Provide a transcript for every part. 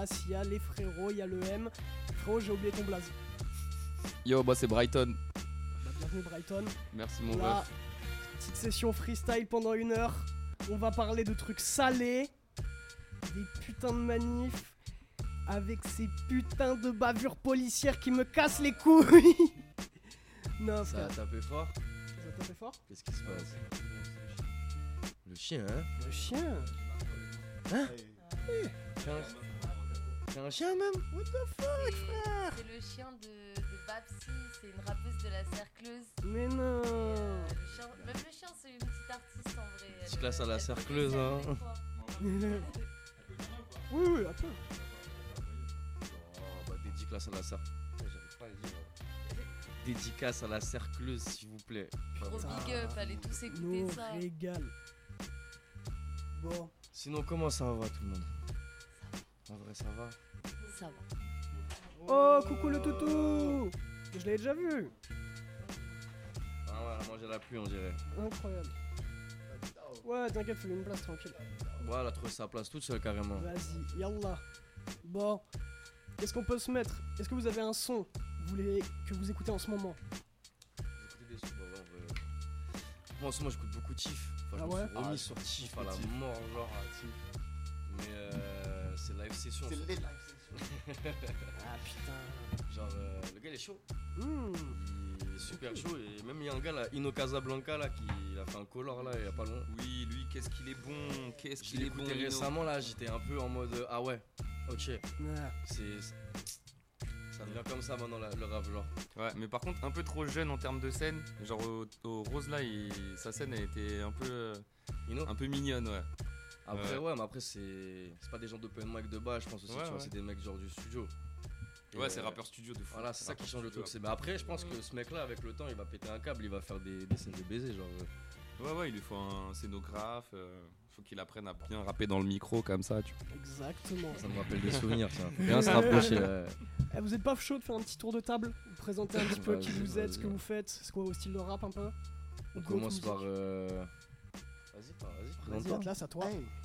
place, il y a les frérots, il y a le M. Frérot, j'ai oublié ton blaze. Yo, bah c'est Brighton. Bah, bienvenue Brighton. Merci mon Là, ref. petite session freestyle pendant 1 heure. On va parler de trucs salés, des putains de manifs, avec ces putains de bavures policières qui me cassent les couilles. Non, Ça a frère. tapé fort. Ça t'a fait fort? Qu'est-ce qui se passe? Le chien, hein? Le chien. C'est un chien même? What the fuck, frère? C'est le chien de Babsy, c'est une rappeuse de la cercleuse. Mais non. Même le chien, c'est une petite artiste en vrai. Petite classe à la cercleuse, hein. Oui, oui, un peu. Oh, bah dédicace à la cercleuse. J'arrive pas à le dire. Dédicace à la cercleuse, s'il vous plaît. Gros big up, allez tous écouter Nous ça. régale. Bon. Sinon, comment ça va tout le monde? En vrai, ça va? Ça va. Oh, coucou le toutou. Je l'avais déjà vu. Ah ouais, elle a mangé la pluie, on dirait. Incroyable. Ouais, t'inquiète, fais une place tranquille. Ouais, elle a trouvé sa place toute seule carrément. Vas-y, yallah. Bon, qu'est-ce qu'on peut se mettre? Est-ce que vous avez un son que vous écoutez en ce moment? Vous écoutez des sons? Bah ouais, moi, en ce moment, j'écoute beaucoup Tiff. Enfin, Ah je me ouais? suis remis sur Tiff à la Tiff. mort, genre. Mais c'est live session. C'est ça. les live Ah putain. Genre, le gars il est chaud. Hmm. Il est super chaud. Et même il y a un gars là, Ino Casablanca là, qui a fait un color là, il y a pas long. Oui, lui, qu'est-ce qu'il est bon. Qu'est-ce Je qu'il l'ai est bon. écouté Nino. récemment là, j'étais un peu en mode ah ouais, ok. Ouais. Ça devient comme ça maintenant le rap genre. Ouais, mais par contre, un peu trop jeune en termes de scène. Genre au Rose là, sa scène elle était Ino un peu mignonne, ouais. Après ouais, mais après c'est pas des gens d'open mic de bas, je pense aussi, Ouais, tu vois, ouais. c'est des mecs genre du studio. Et, Ouais, c'est rappeur studio de fou. Voilà, c'est ça qui Rappeur change le studio, truc. Mais après, je pense que ce mec là, avec le temps, il va péter un câble, il va faire des scènes de baiser genre. Ouais, il lui faut un scénographe. Faut qu'il apprenne à bien rapper dans le micro comme ça, tu vois. Exactement. Ça me rappelle des souvenirs, tiens. Faut bien se rapprocher. Eh, vous êtes pas chaud de faire un petit tour de table? Vous présenter un petit peu qui Vas-y, vous êtes, ce que vas-y. vous faites, c'est quoi vos styles de rap un peu? On Ou commence d'autres par. musiques? Vas-y, Vas-y, présente-toi. Atlas, à toi. Hey.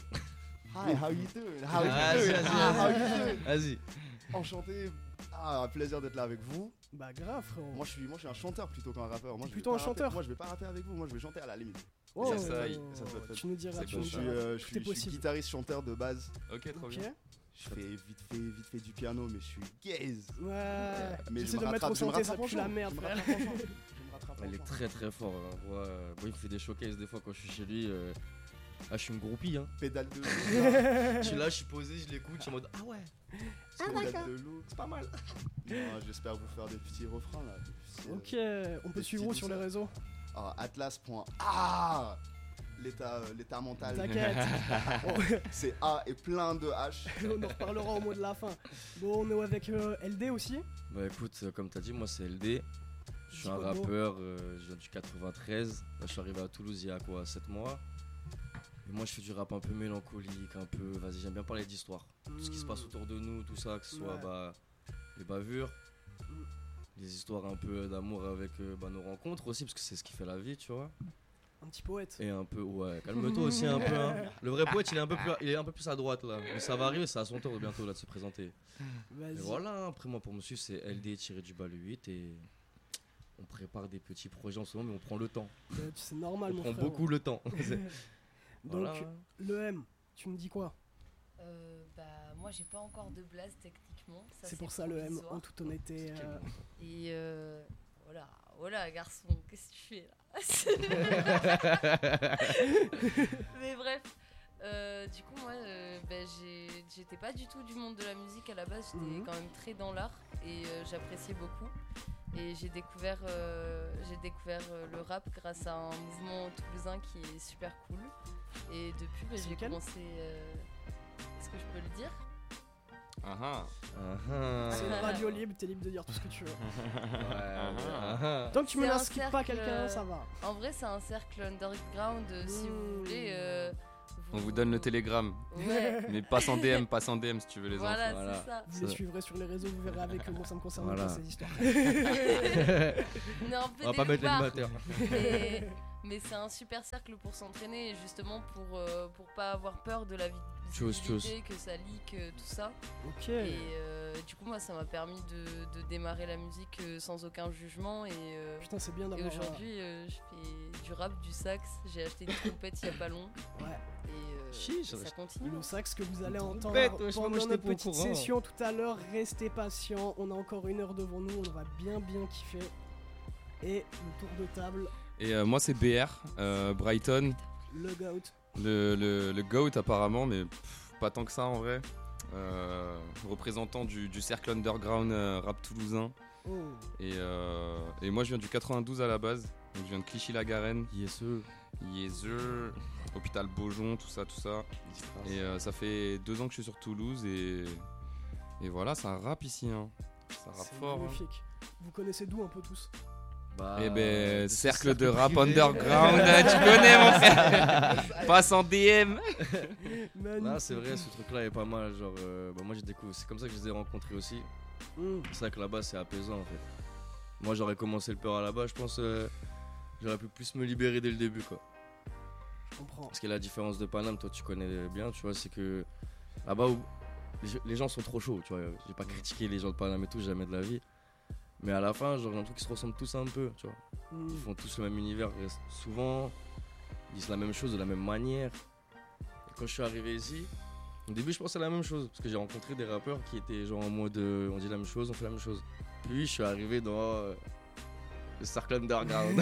Hi, how you doing? How you Vas-y, doing? vas-y, Ah, how you vas-y. doing? Vas-y. Enchanté. Ah, plaisir d'être là avec vous. Bah grave, frérot. Moi, je suis un chanteur plutôt qu'un rappeur. Moi, je vais Plutôt pas un chanteur. rapper- Moi, je vais pas rapper avec vous. Moi, je vais chanter à la limite. Oh, ça, ça oh, doit être- tu nous diras, c'est tu bon, nous Je suis, diras. je Tout suis- est je suis possible. guitariste chanteur de base. Ok, trop Ok. bien. Je fais vite fait du piano, mais je suis gaze. Ouais. Mais J'essaie je de me mettre au rattrape, je me santé, ça rattrape en pue la chant. merde, Je me frère. rattrape en chant. Je me rattrape en Il est chant. très très fort. Hein. Ouais, bon, il me fait des showcases des fois quand je suis chez lui. Ah, je suis une groupie. Hein. Pédale de Je suis là, je suis posé, je l'écoute, je suis en mode ah ouais. Pédale de loup. C'est pas mal. J'espère vous faire des petits refrains là. des petits, Ok, on peut des suivre où petits sur les réseaux? Alors, atlas.a. L'état mental. T'inquiète, C'est A et plein de H. on en reparlera au mot de la fin. Bon, on est avec LD aussi. Bah écoute, comme t'as dit, moi c'est LD. Je suis un Dis-moi le mot. rappeur, je viens du 93. Là, je suis arrivé à Toulouse il y a quoi, 7 mois. Et moi je fais du rap un peu mélancolique, un peu. Vas-y, j'aime bien parler d'histoire. Tout ce qui se passe autour de nous, tout ça, que ce soit Ouais. bah, les bavures, Mm. les histoires un peu d'amour avec nos rencontres aussi, parce que c'est ce qui fait la vie, tu vois. Un petit poète. Et un peu, ouais, calme-toi aussi un peu. Hein. Le vrai poète, il est un peu plus à droite là. Mais ça va arriver, c'est à son tour bientôt là de se présenter. Vas-y. Et voilà, après moi pour me suivre, c'est LD-8 et on prépare des petits projets en ce moment, mais on prend le temps. C'est normal, On mon prend frère. beaucoup le temps. Donc, Voilà. le M, tu me dis quoi? Bah, moi j'ai pas encore de blaze techniquement. C'est pour ça le M, provisoire. en toute honnêteté. Et voilà, garçon, qu'est-ce que tu fais là? Mais bref, du coup, moi, j'étais pas du tout du monde de la musique à la base, j'étais Mhm. quand même très dans l'art et j'appréciais beaucoup. Et j'ai découvert le rap grâce à un mouvement toulousain qui est super cool. Et depuis, C'est j'ai lequel commencé. Est-ce que je peux le dire? Ah ah. C'est une radio libre, t'es libre de dire tout ce que tu veux. Ouais. Tant que tu C'est un menaces pas cercle, quelqu'un, ça va. En vrai, c'est un cercle underground, si vous voulez. On vous donne le télégramme. Ouais. Mais passe en DM si tu veux les Voilà, enfants. Voilà. c'est ça. Vous les Ça- suivrez sur les réseaux, vous verrez avec eux. Moi, ça me concerne Voilà. pas ces histoires. On est un peu On va pas des mettre loupards. l'animateur. Mais Mais c'est un super cercle pour s'entraîner et justement pour pas avoir peur de la Tchuss. visibilité, que ça leak, tout ça. Ok. Et du coup, moi, ça m'a permis de démarrer la musique sans aucun jugement. Et Putain, c'est bien et d'avoir. aujourd'hui, je fais du rap, du sax. J'ai acheté une trompette il y a pas long. Ouais. Et Chiche, ça continue. Le sax que vous allez Une entendre trompette, ouais, je sais pas, moi, pendant j'étais notre pas au petite courant. session tout à l'heure. Restez patients, on a encore 1 heure devant nous, on va bien kiffer. Et le tour de table, Et moi, c'est BR, Brighton, le goat. le GOAT apparemment, mais pas tant que ça en vrai. Représentant du cercle underground rap toulousain. Oh. Et moi, je viens du 92 à la base. Donc, je viens de Clichy-la-Garenne, Yes, Yézeux, Hôpital Beaujon, tout ça. Et ça fait 2 ans que je suis sur Toulouse et voilà, ça rappe ici. Hein. Ça rappe C'est fort. Hein. magnifique. Vous connaissez d'où un peu tous? Bah, Eh ben, de ce cercle de rap privé. underground, tu connais mon frère. Passe en DM. Magnifique. Non, c'est vrai, ce truc-là est pas mal. Genre, moi j'ai découvert, c'est comme ça que je les ai rencontrés aussi. C'est vrai que là-bas c'est apaisant en fait. Moi j'aurais commencé le peur à la base, je pense j'aurais pu plus me libérer dès le début quoi. Je comprends. Parce que la différence de Paname, toi tu connais bien, tu vois, c'est que là-bas où les gens sont trop chauds, tu vois. J'ai pas critiqué les gens de Paname et tout, jamais de la vie. Mais à la fin, genre, j'ai l'impression qu'ils se ressemblent tous un peu, tu vois. Ils font tous le même univers, souvent, ils disent la même chose de la même manière. Et quand je suis arrivé ici, au début, je pensais à la même chose, parce que j'ai rencontré des rappeurs qui étaient genre en mode on dit la même chose, on fait la même chose. Puis je suis arrivé dans le cercle underground.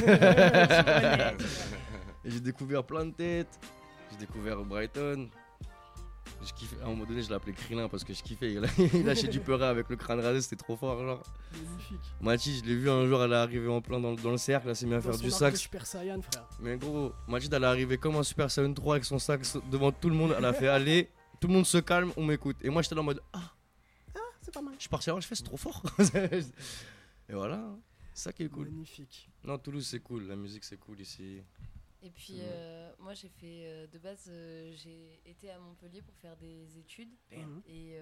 Et j'ai découvert plein de têtes, j'ai découvert Brighton. Je kiffais. À un moment donné, je l'appelais Krillin parce que je kiffais. Il lâchait du peurat avec le crâne rasé, c'était trop fort. Genre. Magnifique. Mathilde, je l'ai vu un jour, elle est arrivée en plein dans le cercle, elle s'est mise à Dans faire son du arc de sax. Super Saiyan, frère. Mais gros, Mathilde, elle est arrivée comme un Super Saiyan 3 avec son sax devant tout le monde. Elle a fait aller, tout le monde se calme, on m'écoute. Et moi, j'étais là en mode C'est pas mal. je suis parti là, je fais c'est trop fort. Et voilà, c'est ça qui est cool. Magnifique. Non, Toulouse, c'est cool, la musique, c'est cool ici. Et puis moi j'ai fait de base j'ai été à Montpellier pour faire des études et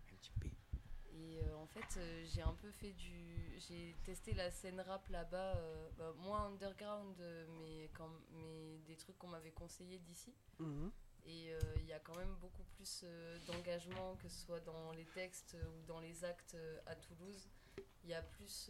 en fait j'ai un peu fait j'ai testé la scène rap là-bas, moins underground mais des trucs qu'on m'avait conseillé d'ici. Et il y a quand même beaucoup plus d'engagement, que ce soit dans les textes ou dans les actes à Toulouse. Il y a plus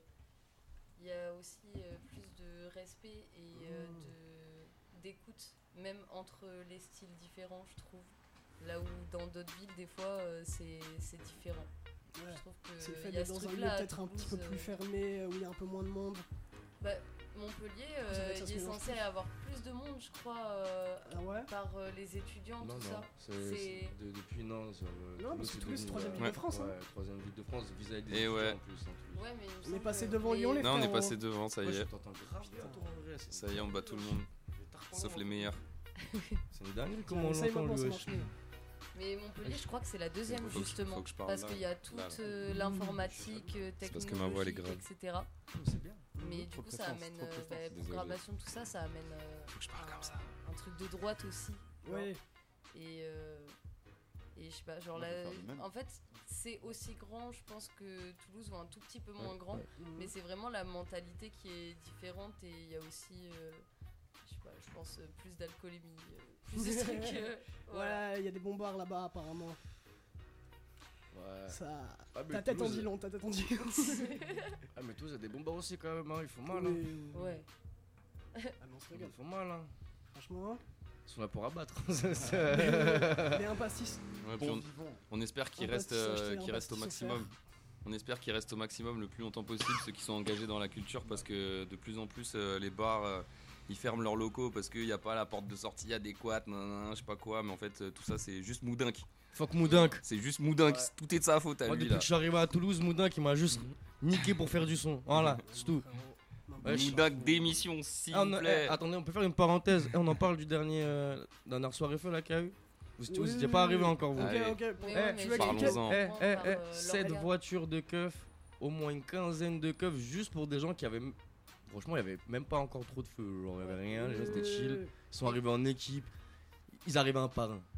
il y a aussi plus de respect et d'écoute, même entre les styles différents, je trouve. Là où dans d'autres villes, des fois, c'est différent. Ouais. Je trouve que C'est le fait il y a d'être ce dans un lieu truc-là à peut-être un petit peu Toulouse, plus fermé, où il y a un peu moins de monde. Montpellier, C'est vrai que ça se il est mélange censé plus. avoir plus de monde, je crois, Ah ouais? par les étudiants, Non, tout non, ça. c'est depuis non. Non, parce que Toulouse, c'est 3e ville de France, hein. Ouais, 3e ville de France, vis-à-vis des Et étudiants ouais. en plus. Toulouse. Ouais, mais il me On est semble passé que devant Lyon, les Non, on est frères, passé devant, ça y Ouais, je est. t'entends grave bien, toi, en vrai. Ça y est, on bat tout le monde. Sauf les meilleurs. C'est une dinguerie Tiens, comment on essaye l'entend, maintenant, lui, ça wesh. marche mieux. Mais Montpellier, je crois que c'est la deuxième Faut que- justement, faut que je parle parce là, qu'il y a là, toute là. l'informatique, C'est parce que ma voix, elle est technologique, grave. etc. C'est bien. Mais du Trop coup, de ça confiance, amène trop de confiance, désolé. programmation, tout ça, ça amène Faut que je parle comme ça. un truc de droite aussi. Ouais. Et je sais pas, genre Moi, là, je vais faire de même. en fait, c'est aussi grand, je pense, que Toulouse, ou un tout petit peu moins grand. Mais c'est vraiment la mentalité qui est différente et il y a aussi, je sais pas, je pense plus d'alcoolémie, plus de trucs. Voilà. Ouais, il y a des bombards là-bas apparemment. Ouais. Ça... Ah, mais Ta tête en Toulouse- dit long, ta tête en dit long. Ah, mais Toulouse, il y a des bombes aussi quand même, hein. Ils font mal. Hein. Ouais. Ah, mais on se Ils régale. font mal. Hein. Franchement, Ils sont là pour abattre. les impastis. Ouais, puis on espère qu'il On va reste, s'acheter un qu'il reste au pastis maximum. On espère qu'il reste au maximum le plus longtemps possible ceux qui sont engagés dans la culture parce que de plus en plus les bars ils ferment leurs locaux parce qu'il n'y a pas la porte de sortie adéquate, je sais pas quoi, mais en fait tout ça c'est juste Moudinque. Fuck Moudinque. C'est juste Moudinque, Ouais. tout est de sa faute à Moi, lui depuis là. que je suis arrivé à Toulouse, Moudinque, il m'a juste niqué pour faire du son. Voilà, c'est tout. Ouais, je- Moudinque démission s'il Ah, vous non, plaît. attendez, on peut faire une parenthèse. On en parle du dernière soirée feu là qu'il y a eu. Vous Oui, étiez pas arrivé encore vous. Ok, Allez. ok. Mais Eh, ouais, mais tu veux j'ai expliquer Parlons-en. comprendre par, 7 L'Oréal. voitures de keufs, au moins une quinzaine de keufs juste pour des gens qui avaient. Franchement, il y avait même pas encore trop de feu. Genre, il y avait rien, les gens étaient chill. Ils sont arrivés en équipe. Ils arrivaient un par un.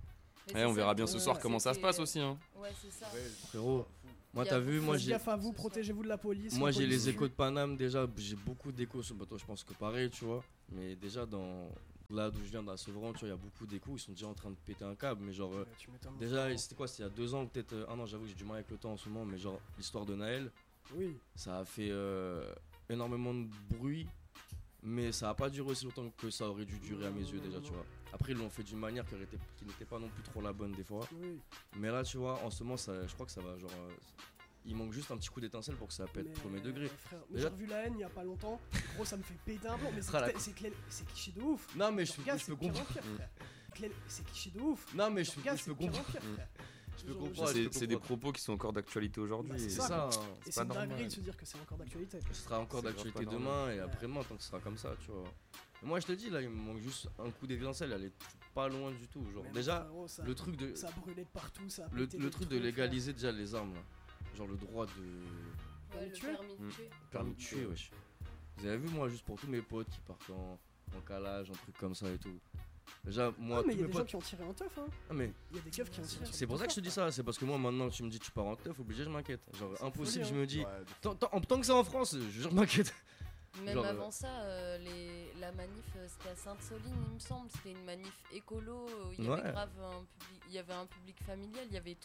Mais on c'est verra ça, bien ce soir comment ça se passe aussi. Hein. Ouais, c'est ça. Frérot, moi Il y a t'as vu, moi Faites j'ai. gaffe à vous, protégez-vous de la police. Moi la j'ai police les tue. échos de Paname déjà, j'ai beaucoup d'échos sur bateau, je pense que pareil, tu vois. Mais déjà là d'où je viens, dans la Sevran, tu vois, il y a beaucoup d'échos, ils sont déjà en train de péter un câble, mais genre Ouais, tu m'étonnes. déjà c'était quoi, c'était il y a 2 ans, peut-être un an, j'avoue j'ai du mal avec le temps en ce moment, mais genre l'histoire de Naël, Oui. ça a fait énormément de bruit, mais ça a pas duré aussi longtemps que ça aurait dû durer à mes yeux déjà, tu vois. Après ils l'ont fait d'une manière qui n'était pas non plus trop la bonne des fois. Oui. Mais là, tu vois, en ce moment, je crois que ça va genre. Il manque juste un petit coup d'étincelle pour que ça pète premier degré. Frère, Déjà- j'ai revu la haine il y a pas longtemps. Gros, ça me fait péter un plomb. Mais Ah, la- c'est cliché de ouf. Non, mais Tu je regardes, peux c'est pire en comprendre. pire, frère. C'est cliché de ouf. Non, mais Tu je regardes, peux c'est pire en comprendre. pire, frère. Je peux Genre, comprendre. C'est des propos qui sont encore d'actualité aujourd'hui. Bah, c'est C'est ça, ça, hein. Et pas c'est une normal. dinguerie de se dire que c'est encore d'actualité. Ce sera encore C'est d'actualité grave pas demain normal. et après-demain, tant que ce sera comme ça, tu vois. Mais moi, je te dis, là, il me manque juste un coup d'étincelle, elle est pas loin du tout. Genre, Mais déjà, frérot, ça, le truc de. ça brûlait de partout. Ça a Le pété des truc de trucs, légaliser déjà les armes, là. Genre le droit de. Ouais, le tuer permis de Mm. tuer. permis de tuer, wesh. Vous avez vu, moi, juste pour tous mes potes qui partent en calage, un truc comme ça et tout. Déjà, frère. moi, Ah, mais il tous y a mes des gens potes. qui ont tiré en teuf, hein. Ah, mais Il y a des keufs qui ont tiré. c'est pour ça que je te dis ça, c'est parce que moi maintenant tu me dis tu pars en teuf, obligé je m'inquiète. Genre C'est impossible, folie, je me dis. Ouais, Tant que c'est en France, je m'inquiète. Même Genre, avant ça, la manif, c'était à Sainte-Soline, il me semble. C'était une manif écolo. Il y avait Ouais. grave il y avait un public familial. Il y avait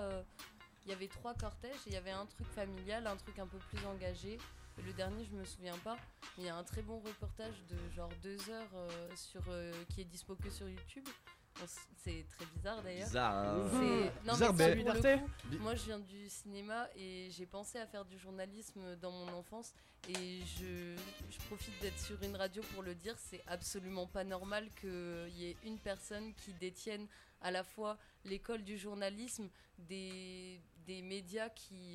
trois cortèges. Et il y avait un truc familial, un truc un peu plus engagé. Et le dernier, je me souviens pas. Mais il y a un très bon reportage de genre 2 heures qui est dispo que sur YouTube. C'est très bizarre d'ailleurs. Bizarre. C'est- Non, Bizarre, mais mais- pour le Liberté. coup, moi je viens du cinéma et j'ai pensé à faire du journalisme dans mon enfance et je profite d'être sur une radio pour le dire, c'est absolument pas normal qu'il y ait une personne qui détienne à la fois l'école du journalisme, des médias qui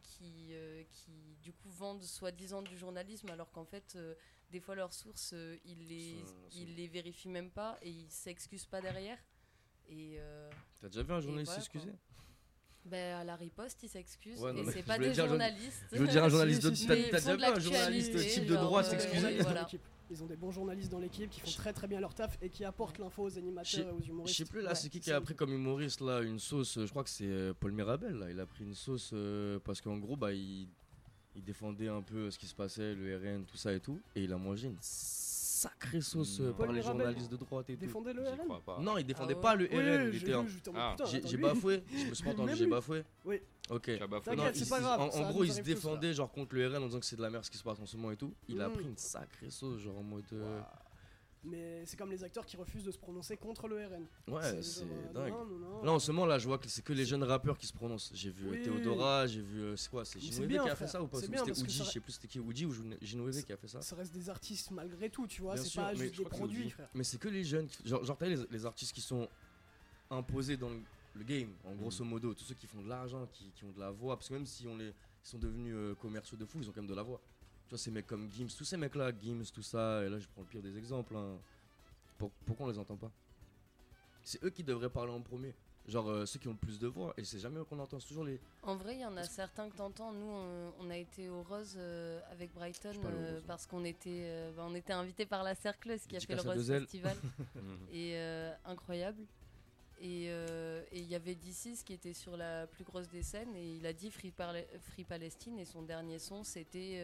du coup vendent soi-disant du journalisme alors qu'en fait des fois leurs sources ils les vérifient même pas et ils s'excusent pas derrière. Et T'as déjà vu un journaliste voilà, s'excuser? ben, à la riposte, ils s'excusent. Ouais, non, et mais c'est je pas voulais des dire journalistes. Je veux dire un journaliste Si, de. si, si. T'as Mais ils t'as font déjà de vu un journaliste l'actualité, type de genre, droite Ils ont des bons s'excuser? journalistes dans voilà. l'équipe. Ils ont des bons journalistes dans l'équipe qui font Je- très très bien leur taf et qui apportent l'info aux Je animateurs et aux Je humoristes. sais plus là, Ouais, c'est qui a pris comme humoriste là une sauce. Je crois que c'est Paul Mirabel là. Il a pris une sauce parce qu'en gros bah il défendait un peu ce qui se passait, le RN, tout ça et tout, et il a mangé une sacrée sauce Non. par Paul les Mirabel journalistes de droite et tout. Défendez le J'y RN. crois pas. Non, il défendait Ah ouais. pas le Oui, RN. Il j'ai était en- vu, j'étais en mode, Ah. putain, J'ai attends, lui. bafoué, je me suis pas entendu, Même j'ai lui. bafoué. Oui. Ok. Tu as bafoué. T'inquiète, c'est pas grave, En ça gros, nous il se arrive tous, défendait genre contre le RN en disant que c'est de la merde ce qui se passe en ce moment et tout. Il a Mm. pris une sacrée sauce, genre en mode. Mais c'est comme les acteurs qui refusent de se prononcer contre le RN. Ouais, c'est genre, dingue. non. Là en ce moment là je vois que c'est que les jeunes rappeurs qui se prononcent. J'ai vu Oui. Théodora, j'ai vu c'est quoi, c'est Mais c'est Ginouévé bien, qui a fait frère. ça ou pas? C'est Ou bien, c'était parce que Oudi, ça- je sais plus c'était qui, Oudi ou Ginouévé qui a fait ça. Ça reste des artistes malgré tout, tu vois. Bien C'est sûr, pas mais juste je des crois que c'est produits, Oudi. frère. Mais c'est que les jeunes, genre t'as les artistes qui sont imposés dans le game, en grosso modo, tous ceux qui font de l'argent, qui ont de la voix, parce que même si ils sont devenus commerciaux de fou, ils ont quand même de la voix. Tu vois ces mecs comme Gims, tous ces mecs là, Gims, tout ça, et là je prends le pire des exemples. Hein. Pourquoi on les entend pas? C'est eux qui devraient parler en premier. Genre ceux qui ont le plus de voix, et c'est jamais eux qu'on entend, c'est toujours les. En vrai, il y en a certains que t'entends. Nous, on a été au Rose avec Brighton Je suis pas allé au Rose, parce qu'on était, on était invités par la Cercleuse qui a fait le Dédicace à Rose Deux Ailes. Festival. Et incroyable. Et il y avait D6 qui était sur la plus grosse des scènes et il a dit Free Palestine et son dernier son c'était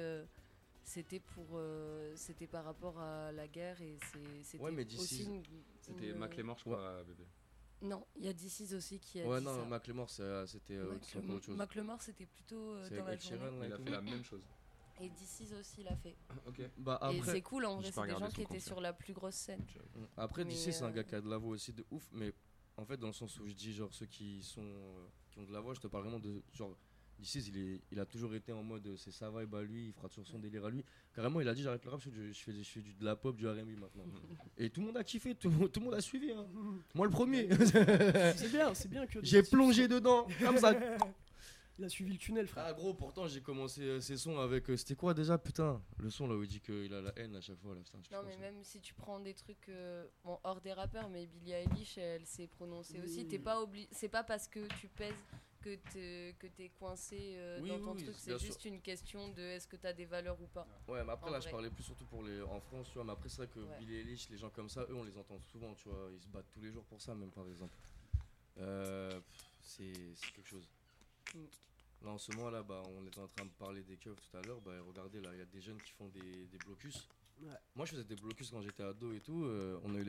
par rapport à la guerre et c'était Ouais, mais D6, aussi C'était Macklemore, je crois, bébé. Non, il y a D6 aussi qui a Ouais, dit non, ça. Macklemore c'était encore autre chose. Macklemore c'était plutôt C'est dans la Ed Sheeran, journée. là, Il et a tout. fait la même chose. Et D6 aussi l'a fait. Ok. Bah Et après, c'est cool en vrai, j'ai c'est pas des gens regardé qui son étaient concert. sur la plus grosse scène. après Mais, d'ici c'est un gars qui a de la voix aussi de ouf, mais en fait dans le sens où je dis genre ceux qui ont de la voix, je te parle vraiment de genre d'ici il a toujours été en mode c'est sa vibe à lui, il fera toujours son délire à lui. Carrément il a dit j'arrête le rap, je fais de la pop, du R&B maintenant. Et tout le monde a kiffé, tout le monde a suivi. Hein. Moi le premier, C'est bien que. des j'ai artistes plongé sont- dedans comme ça. Il a suivi le tunnel, frère. Ah gros, pourtant j'ai commencé ces sons avec c'était quoi déjà putain le son là où il dit qu'il a la haine à chaque fois là, putain, je sais Non plus mais comment même si tu prends des trucs bon, hors des rappeurs, mais Billie Eilish elle s'est prononcée aussi. T'es pas c'est pas parce que tu pèses que t'es coincé Oui, dans ton oui, truc, bien c'est juste une question de est-ce que t'as des valeurs ou pas. ça. Ouais mais après En là vrai. je parlais plus surtout pour les en France tu vois, mais après c'est vrai que Ouais. Billie Eilish, les gens comme ça eux on les entend souvent tu vois, ils se battent tous les jours pour ça même par exemple. C'est quelque chose. Mm. Là en ce moment là, on était en train de parler des keufs tout à l'heure. Regardez là, il y a des jeunes qui font des blocus. Ouais. Moi je faisais des blocus quand j'étais ado et tout. On a eu